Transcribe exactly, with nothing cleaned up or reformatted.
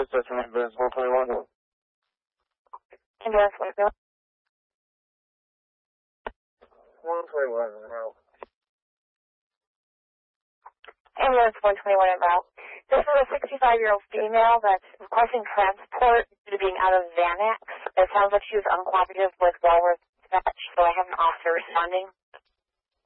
Assistant Ambulance one twenty-one. Ambulance one twenty-one. one twenty-one, route. Ambulance one twenty-one en route. This is a sixty-five-year-old female that's requesting transport due to being out of Xanax. It sounds like she was uncooperative with Walworth Fetch, so I have an officer responding.